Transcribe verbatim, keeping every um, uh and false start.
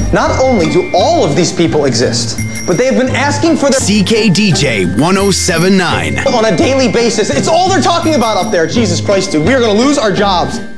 Not only do all of these people exist, but they have been asking for their C K D J one oh seven nine on a daily basis. It's all they're talking about up there. Jesus Christ, dude. We are going to lose our jobs.